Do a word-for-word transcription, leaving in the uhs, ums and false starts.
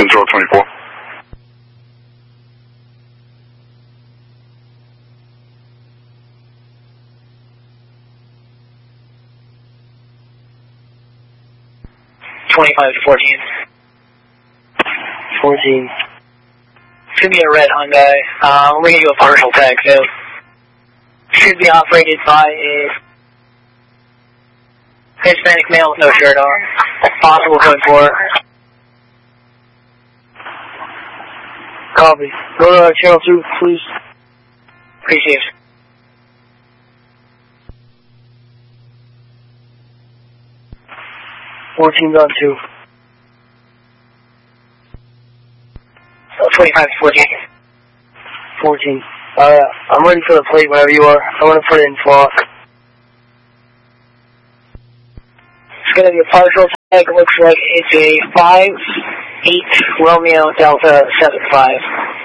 Control twenty-four. twenty-five to fourteen. fourteen. It's going to be a red Hyundai. Uh, we're going to do a partial tag, so should be operated by a Hispanic male with no shirt on. Possible code four. Copy. Go to uh, channel two, please. Appreciate it. fourteen's on two. So twenty-five to fourteen. fourteen. Uh, I'm ready for the plate whenever you are. I want to put it in flock. It's going to be a partial tag. It looks like it's a five eight Romeo Delta seven five.